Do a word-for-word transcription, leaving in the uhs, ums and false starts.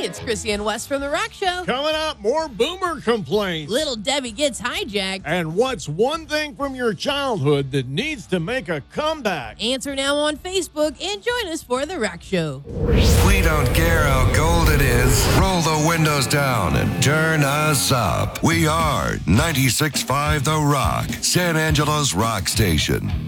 it's Chrissy and Wes from The Rock Show. Coming up, more boomer complaints. Little Debbie gets hijacked. And what's one thing from your childhood that needs to make a comeback? Answer now on Facebook and join us for The Rock Show. We don't care how cold it is. Roll the windows down and turn us up. We are ninety-six point five The Rock, San Angelo's rock station.